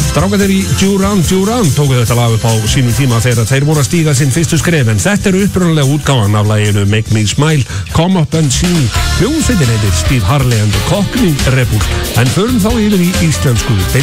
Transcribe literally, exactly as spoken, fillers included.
Strákarnir í Duran Duran tóku þetta lag upp á sínum tíma þegar þeir voru að stíga sinn fyrstu skref, en þetta er upprunalega útgáfan af laginu Make Me Smile, Come Up and See. Hljómsveitin heitir Steve Harley and the Cockney Rebel, en förum þá yfir í íslensku.